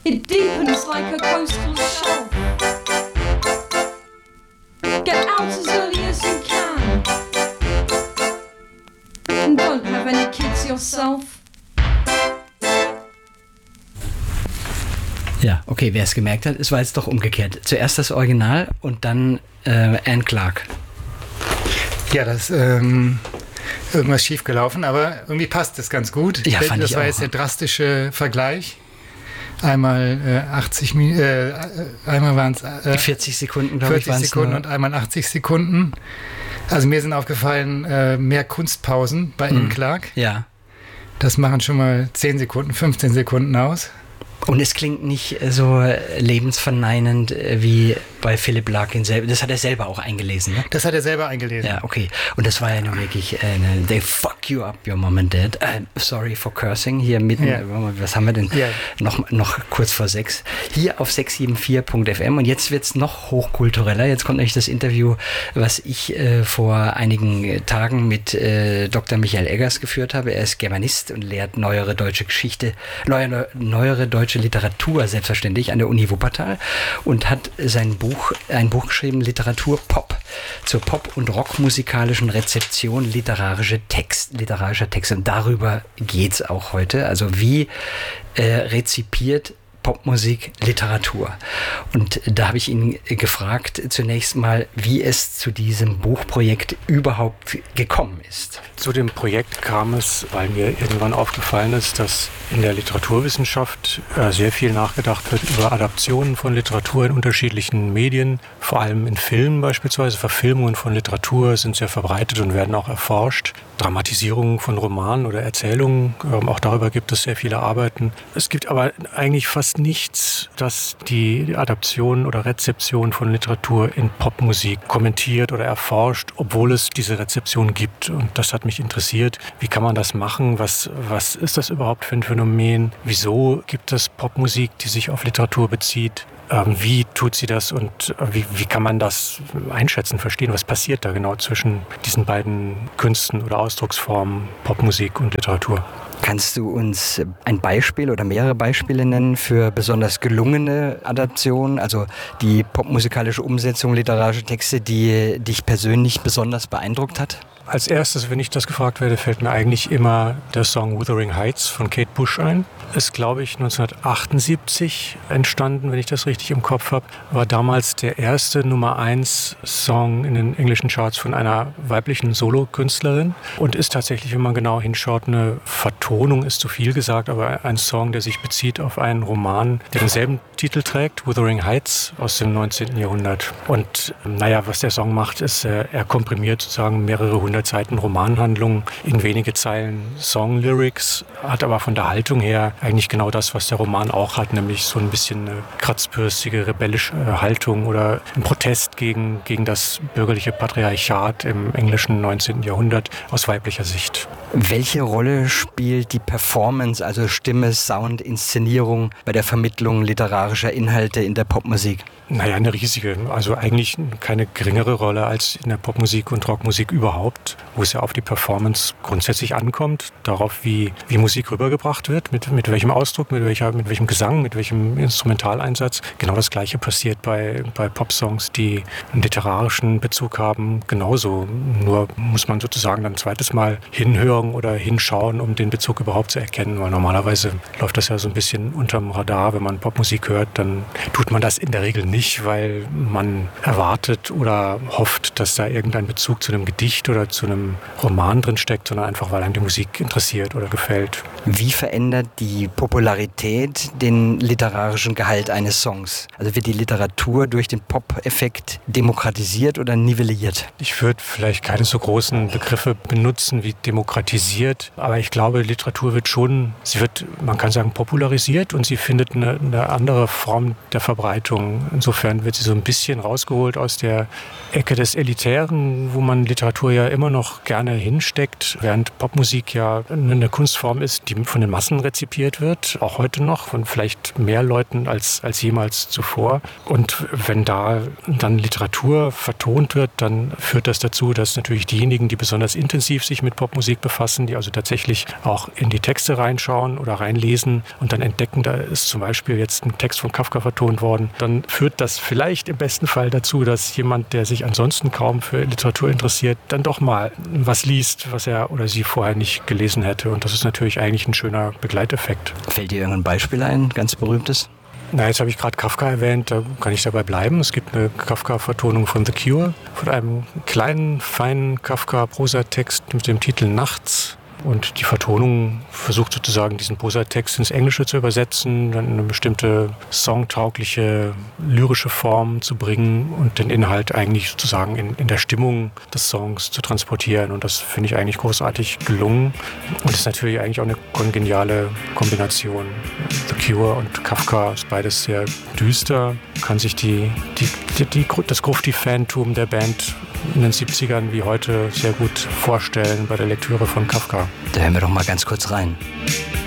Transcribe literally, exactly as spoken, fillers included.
It deepens like a coastal shelf. Get out as early as you can. And don't have any kids yourself. Ja, okay, wer es gemerkt hat, es war jetzt doch umgekehrt. Zuerst das Original und dann äh, Anne Clark. Ja, das ist ähm, irgendwas schief gelaufen, aber irgendwie passt es ganz gut. Ja, fand das ich war auch. Jetzt der drastische Vergleich. Einmal äh, achtzig Minuten, äh, einmal waren es äh, vierzig Sekunden, glaube ich, vierzig Sekunden und einmal achtzig Sekunden. Also mir sind aufgefallen äh, mehr Kunstpausen bei Anne Clark. Ja. Das machen schon mal zehn Sekunden, fünfzehn Sekunden aus. Und es klingt nicht so lebensverneinend wie bei Philip Larkin selber. Das hat er selber auch eingelesen, ne? Das hat er selber eingelesen. Ja, okay. Und das war ja nun wirklich, äh, they fuck you up, your mom and dad. Uh, sorry for cursing. Hier mitten, ja. Was haben wir denn? Ja. Noch, noch kurz vor sechs. Hier auf sechs sieben vier Punkt f m. Und jetzt wird es noch hochkultureller. Jetzt kommt nämlich das Interview, was ich äh, vor einigen Tagen mit äh, Doktor Michael Eggers geführt habe. Er ist Germanist und lehrt neuere deutsche Geschichte, neuere, neuere deutsche Literatur selbstverständlich an der Uni Wuppertal und hat sein Buch, ein Buch geschrieben, Literatur Pop, zur Pop- und Rockmusikalischen Rezeption literarische Text, literarischer Texte. Und darüber geht es auch heute. Also wie äh, rezipiert Popmusik Literatur? Und da habe ich ihn gefragt zunächst mal, wie es zu diesem Buchprojekt überhaupt gekommen ist. Zu dem Projekt kam es, weil mir irgendwann aufgefallen ist, dass in der Literaturwissenschaft äh, sehr viel nachgedacht wird über Adaptionen von Literatur in unterschiedlichen Medien, vor allem in Filmen beispielsweise. Verfilmungen von Literatur sind sehr verbreitet und werden auch erforscht. Dramatisierungen von Romanen oder Erzählungen, ähm, auch darüber gibt es sehr viele Arbeiten. Es gibt aber eigentlich fast nichts, das die Adaption oder Rezeption von Literatur in Popmusik kommentiert oder erforscht, obwohl es diese Rezeption gibt. Und das hat mich interessiert. Wie kann man das machen? Was, was ist das überhaupt für ein Phänomen? Wieso gibt es Popmusik, die sich auf Literatur bezieht? Ähm, wie tut sie das und äh, wie, wie kann man das einschätzen, verstehen? Was passiert da genau zwischen diesen beiden Künsten oder Ausdrucksformen, Popmusik und Literatur? Kannst du uns ein Beispiel oder mehrere Beispiele nennen für besonders gelungene Adaptionen, also die popmusikalische Umsetzung literarischer Texte, die dich persönlich besonders beeindruckt hat? Als erstes, wenn ich das gefragt werde, fällt mir eigentlich immer der Song Wuthering Heights von Kate Bush ein. Ist, glaube ich, neunzehnhundertachtundsiebzig entstanden, wenn ich das richtig im Kopf habe. War damals der erste Nummer eins Song in den englischen Charts von einer weiblichen Solokünstlerin und ist tatsächlich, wenn man genau hinschaut, eine Vertonung, ist zu viel gesagt, aber ein Song, der sich bezieht auf einen Roman, der denselben Titel trägt, Wuthering Heights aus dem neunzehnten Jahrhundert. Und naja, was der Song macht, ist, er komprimiert sozusagen mehrere hundert Seiten Romanhandlung in wenige Zeilen Song-Lyrics, hat aber von der Haltung her eigentlich genau das, was der Roman auch hat, nämlich so ein bisschen eine kratzbürstige, rebellische Haltung oder ein Protest gegen, gegen das bürgerliche Patriarchat im englischen neunzehnten Jahrhundert aus weiblicher Sicht. Welche Rolle spielt die Performance, also Stimme, Sound, Inszenierung bei der Vermittlung literarischer Inhalte in der Popmusik? Naja, eine riesige, also eigentlich keine geringere Rolle als in der Popmusik und Rockmusik überhaupt, wo es ja auf die Performance grundsätzlich ankommt, darauf, wie, wie Musik rübergebracht wird, mit, mit welchem Ausdruck, mit, welcher, mit welchem Gesang, mit welchem Instrumentaleinsatz. Genau das Gleiche passiert bei, bei Popsongs, die einen literarischen Bezug haben, genauso. Nur muss man sozusagen dann ein zweites Mal hinhören oder hinschauen, um den Bezug überhaupt zu erkennen, weil normalerweise läuft das ja so ein bisschen unterm Radar. Wenn man Popmusik hört, dann tut man das in der Regel nicht. Nicht, weil man erwartet oder hofft, dass da irgendein Bezug zu einem Gedicht oder zu einem Roman drin steckt, sondern einfach, weil einem die Musik interessiert oder gefällt. Wie verändert die Popularität den literarischen Gehalt eines Songs? Also wird die Literatur durch den Pop-Effekt demokratisiert oder nivelliert? Ich würde vielleicht keine so großen Begriffe benutzen wie demokratisiert, aber ich glaube, Literatur wird schon, sie wird, man kann sagen, popularisiert und sie findet eine, eine andere Form der Verbreitung. insofern wird sie so ein bisschen rausgeholt aus der Ecke des Elitären, wo man Literatur ja immer noch gerne hinsteckt, während Popmusik ja eine Kunstform ist, die von den Massen rezipiert wird, auch heute noch, von vielleicht mehr Leuten als, als jemals zuvor. Und wenn da dann Literatur vertont wird, dann führt das dazu, dass natürlich diejenigen, die besonders intensiv sich mit Popmusik befassen, die also tatsächlich auch in die Texte reinschauen oder reinlesen und dann entdecken, da ist zum Beispiel jetzt ein Text von Kafka vertont worden, dann führt das vielleicht im besten Fall dazu, dass jemand, der sich ansonsten kaum für Literatur interessiert, dann doch mal was liest, was er oder sie vorher nicht gelesen hätte. Und das ist natürlich eigentlich ein schöner Begleiteffekt. Fällt dir irgendein Beispiel ein, ganz berühmtes? Na, jetzt habe ich gerade Kafka erwähnt, da kann ich dabei bleiben. Es gibt eine Kafka-Vertonung von The Cure, von einem kleinen, feinen Kafka-Prosatext mit dem Titel Nachts. Und die Vertonung versucht sozusagen diesen Prosatext ins Englische zu übersetzen, dann eine bestimmte songtaugliche, lyrische Form zu bringen und den Inhalt eigentlich sozusagen in, in der Stimmung des Songs zu transportieren. Und das finde ich eigentlich großartig gelungen. Und ist natürlich eigentlich auch eine kongeniale Kombination. The Cure und Kafka ist beides sehr düster. Kann sich die, die, die, die, das Grufti-Fantum der Band in den siebzigern wie heute sehr gut vorstellen bei der Lektüre von Kafka. Da hören wir doch mal ganz kurz rein.